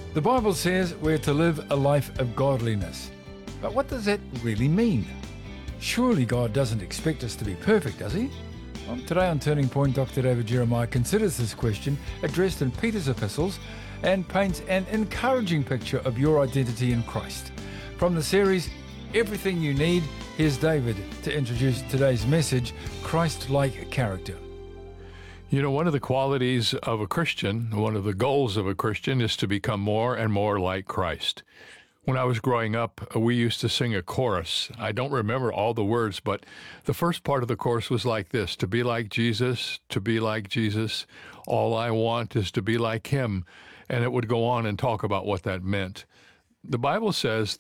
The Bible says we're to live a life of godliness. But what does that really mean? Surely God doesn't expect us to be perfect, does he? Well, today on Turning Point, Dr. David Jeremiah considers this question addressed in Peter's epistles and paints an encouraging picture of your identity in Christ. From the series, Everything You Need, here's David to introduce today's message, Christ-like Character. You know, one of the qualities of a Christian, one of the goals of a Christian is to become more and more like Christ. When I was growing up, we used to sing a chorus. I don't remember all the words, but the first part of the chorus was like this: to be like Jesus, to be like Jesus. All I want is to be like him. And it would go on and talk about what that meant. The Bible says